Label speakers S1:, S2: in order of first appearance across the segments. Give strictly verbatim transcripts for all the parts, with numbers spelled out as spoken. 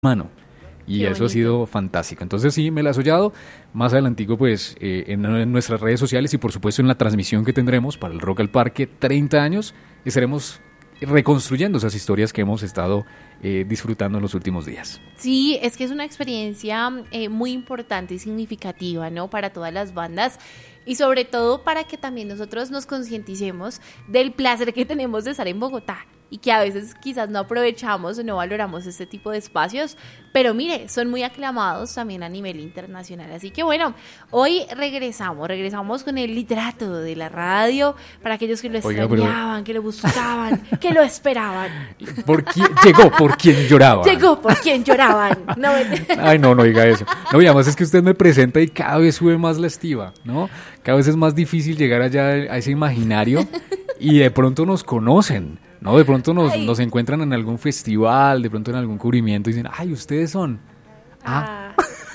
S1: mano. Y
S2: Qué
S1: eso
S2: bonito.
S1: ha sido fantástico. Entonces sí, me la he soñado. Más adelantico, pues, eh, en, en nuestras redes sociales y por supuesto en la transmisión que tendremos para el Rock al Parque, treinta años, estaremos reconstruyendo esas historias que hemos estado eh, disfrutando en los últimos días.
S2: Sí, es que es una experiencia eh, muy importante y significativa, ¿no? Para todas las bandas y sobre todo para que también nosotros nos concienticemos del placer que tenemos de estar en Bogotá y que a veces quizás no aprovechamos o no valoramos este tipo de espacios, pero mire, son muy aclamados también a nivel internacional. Así que bueno, hoy regresamos, regresamos con el literato de la radio para aquellos que lo
S1: Oiga, pero-
S2: extrañaban, que lo buscaban, que lo esperaban.
S1: ¿Por quién- llegó por quien lloraba.
S2: Llegó por quien lloraban. No,
S1: Ay, no, no diga eso. No, y además es que usted me presenta y cada vez sube más la estiva, ¿no? Cada vez es más difícil llegar allá a ese imaginario y de pronto nos conocen, ¿no? De pronto nos,
S2: Ay.
S1: nos encuentran en algún festival, de pronto en algún cubrimiento y dicen, ay, ustedes son. Ah,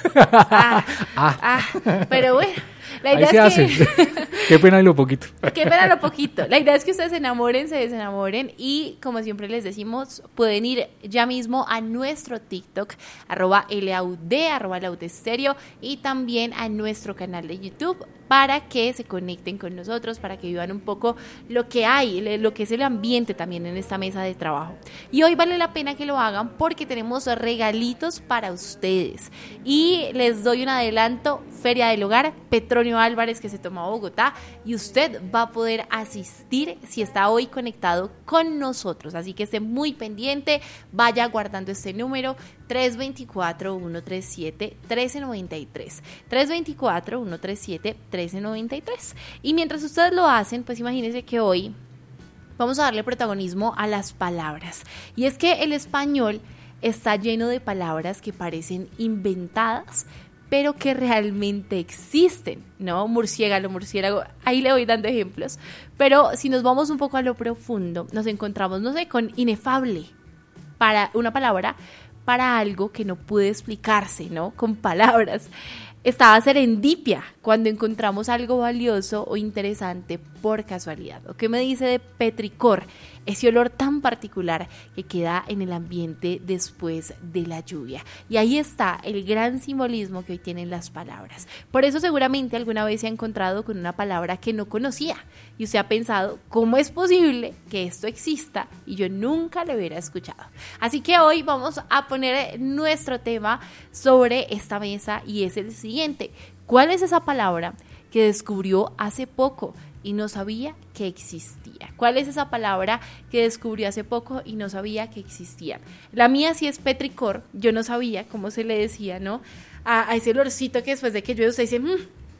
S2: Ah,
S1: ah,
S2: ah, pero bueno, la
S1: ahí
S2: idea
S1: se
S2: es que
S1: hace. Qué pena y lo poquito.
S2: qué pena lo poquito. La idea es que ustedes se enamoren, se desenamoren y como siempre les decimos, pueden ir ya mismo a nuestro TikTok, arroba laud, arroba laudestereo y también a nuestro canal de YouTube para que se conecten con nosotros, para que vivan un poco lo que hay, le- lo que es el ambiente también en esta mesa de trabajo. Y hoy vale la pena que lo hagan porque tenemos regalitos para ustedes. Y les doy un adelanto, Feria del Hogar, Petronio Álvarez que se toma a Bogotá y usted va a poder asistir si está hoy conectado con nosotros. Así que esté muy pendiente, vaya guardando este número tres dos cuatro, uno tres siete, uno tres nueve tres. tres dos cuatro, uno tres siete, uno tres nueve tres. Y mientras ustedes lo hacen, pues imagínense que hoy vamos a darle protagonismo a las palabras. Y es que el español está lleno de palabras que parecen inventadas, pero que realmente existen, ¿no? Murciélago, murciélago, ahí le voy dando ejemplos. Pero si nos vamos un poco a lo profundo, nos encontramos, no sé, con inefable, para una palabra para algo que no puede explicarse, ¿no? Con palabras. Estaba serendipia, cuando encontramos algo valioso o interesante por casualidad. ¿O qué me dice de petricor? Ese olor tan particular que queda en el ambiente después de la lluvia. Y ahí está el gran simbolismo que hoy tienen las palabras. Por eso seguramente alguna vez se ha encontrado con una palabra que no conocía y usted ha pensado, ¿cómo es posible que esto exista y yo nunca lo hubiera escuchado? Así que hoy vamos a poner nuestro tema sobre esta mesa y es el siguiente. ¿Cuál es esa palabra que descubrió hace poco y no sabía que existía? ¿Cuál es esa palabra que descubrió hace poco y no sabía que existía? La mía sí es petricor. Yo no sabía cómo se le decía, ¿no? A, a ese olorcito que después de que llueve usted dice, mmm,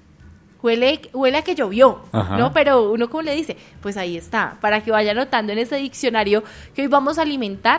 S2: huele, huele a que llovió,
S1: Ajá.
S2: ¿no? Pero uno, ¿cómo le dice? Pues ahí está, para que vaya anotando en este diccionario que hoy vamos a alimentar.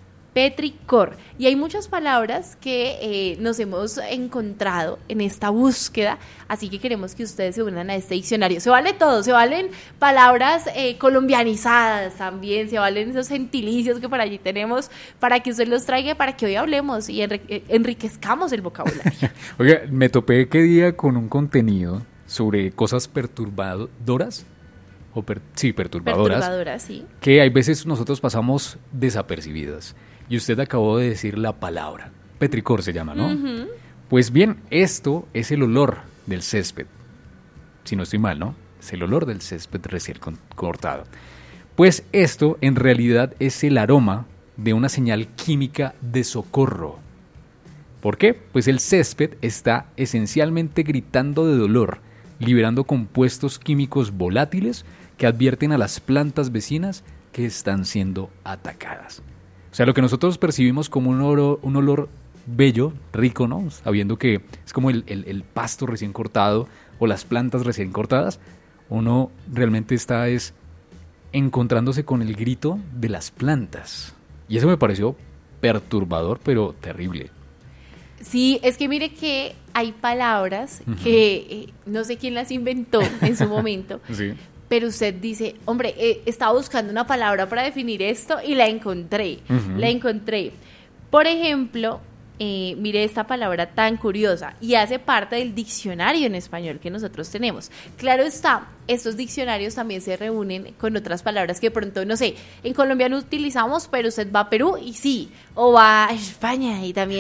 S2: Petricor. Y hay muchas palabras que eh, nos hemos encontrado en esta búsqueda, así que queremos que ustedes se unan a este diccionario. Se vale todo, se valen palabras eh, colombianizadas también, se valen esos gentilicios que por allí tenemos para que usted los traiga, para que hoy hablemos y enri- eh, enriquezcamos el vocabulario.
S1: Oiga, me topé que día con un contenido sobre cosas perturbadoras, o per- sí, perturbadoras,
S2: Perturbadora, sí.
S1: que hay veces nosotros pasamos desapercibidas. Y usted acabó de decir la palabra. Petricor se llama, ¿no?
S2: Ujú.
S1: Pues bien, esto es el olor del césped. Si no estoy mal, ¿no? Es el olor del césped recién con- cortado. Pues esto en realidad es el aroma de una señal química de socorro. ¿Por qué? Pues el césped está esencialmente gritando de dolor, liberando compuestos químicos volátiles que advierten a las plantas vecinas que están siendo atacadas. O sea, lo que nosotros percibimos como un olor, un olor bello, rico, ¿no? Sabiendo que es como el, el, el pasto recién cortado o las plantas recién cortadas, uno realmente está es encontrándose con el grito de las plantas. Y eso me pareció perturbador, pero terrible.
S2: Sí, es que mire que hay palabras
S1: Ujú.
S2: que eh, no sé quién las inventó en su momento,
S1: Sí.
S2: pero usted dice, hombre, eh, estaba buscando una palabra para definir esto y la encontré,
S1: Ujú.
S2: la encontré. Por ejemplo, Eh, mire esta palabra tan curiosa y hace parte del diccionario en español que nosotros tenemos. Claro está, estos diccionarios también se reúnen con otras palabras que de pronto, no sé, en Colombia no utilizamos, pero usted va a Perú y sí, o va a España y también